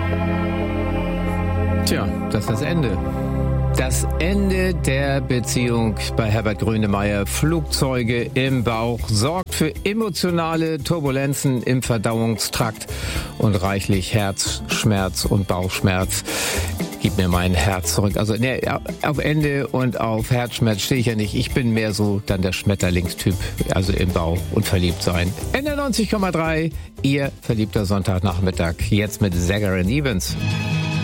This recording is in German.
Tja, das ist das Ende. Das Ende der Beziehung bei Herbert Grönemeyer. Flugzeuge im Bauch sorgt für emotionale Turbulenzen im Verdauungstrakt und reichlich Herzschmerz und Bauchschmerz. Gib mir mein Herz zurück. Also auf Ende und auf Herzschmerz stehe ich ja nicht. Ich bin mehr so dann der Schmetterlingstyp, also im Bauch und verliebt sein. Ende 90,3, Ihr verliebter Sonntagnachmittag. Jetzt mit Sager and Evans.